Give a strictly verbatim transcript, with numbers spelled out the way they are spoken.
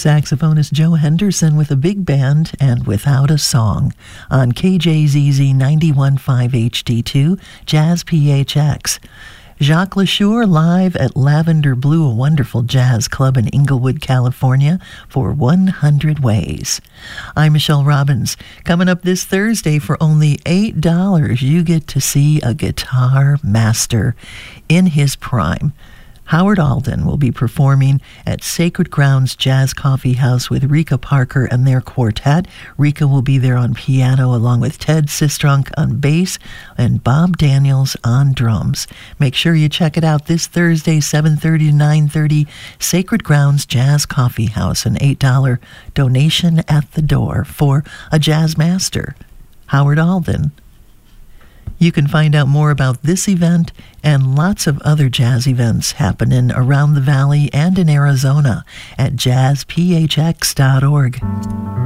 Saxophonist Joe Henderson with a big band and Without a Song on K J Z Z ninety-one point five H D two, Jazz P H X. Jacques LaSure live at Lavender Blue, a wonderful jazz club in Inglewood, California, for one hundred Ways. I'm Michelle Robbins. Coming up this Thursday for only eight dollars, you get to see a guitar master in his prime. Howard Alden will be performing at Sacred Grounds Jazz Coffee House with Rika Parker and their quartet. Rika will be there on piano along with Ted Sistrunk on bass and Bob Daniels on drums. Make sure you check it out this Thursday, seven thirty to nine thirty, Sacred Grounds Jazz Coffee House, an eight dollars donation at the door for a jazz master, Howard Alden. You can find out more about this event and lots of other jazz events happening around the valley and in Arizona at jazz p h x dot org.